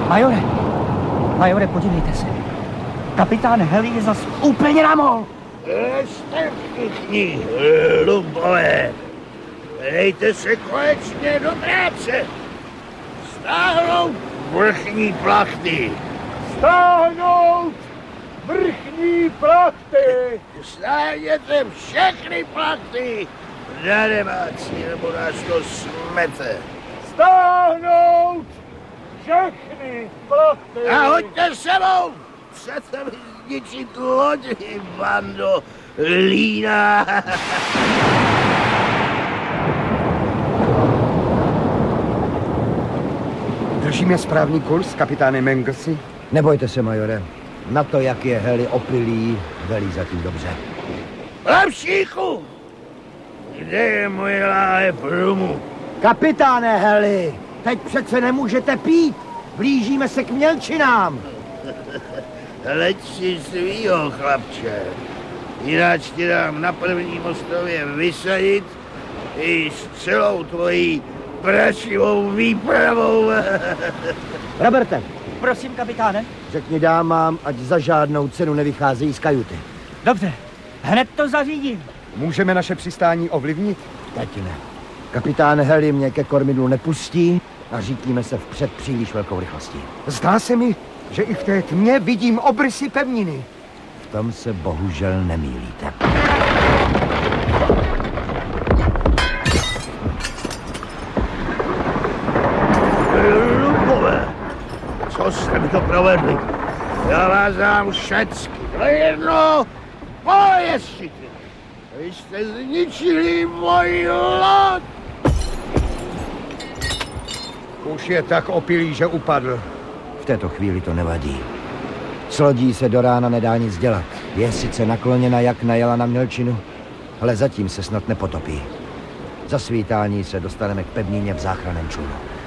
Majore, podívejte se. Kapitán Heli je zas úplně na mol. Jste všichni hlubové. Dejte se konečně do práce. Stáhnout vrchní plachty. Stáhnout vrchní plachty. Stáhněte všechny plachty. Daremáci, nebo nás to smete. Stáhnout všechny plachty. A hoďte sebou. Chcete mi zničit lodi, bando lína. Držíme správný kurz, kapitáne Manglesy? Nebojte se, majore. Na to, jak je Heli opilý, velí zatím dobře. Lepšíku! Kde je moje láhev rumu? Kapitáne Heli, teď přece nemůžete pít. Blížíme se k mělčinám. Leď si svýho, chlapče. Jináč ti dám na první mostově vysadit i s celou tvojí prašivou výpravou. Roberte, Prosím, kapitáne. řekni dámám, ať za žádnou cenu nevycházejí z kajuty. Dobře, hned to zařídím. Můžeme naše přistání ovlivnit? Teď ne. Kapitán Heli mě ke kormidlu nepustí a řítíme se vpřed příliš velkou rychlostí. Zdá se mi, že i v té tmě vidím obrysy pevniny. V tom se bohužel nemýlíte. Lubové, co jste mi to provedli? Já vás dám všecky. To je jedno, pojezdčíky. Vy jste zničili moji loď. Už je tak opilý, že upadl. V této chvíli to nevadí. S lodí se do rána nedá nic dělat. Je sice nakloněna, jak najela na mělčinu, ale zatím se snad nepotopí. Za svítání se dostaneme k pevnině v záchranném člunu.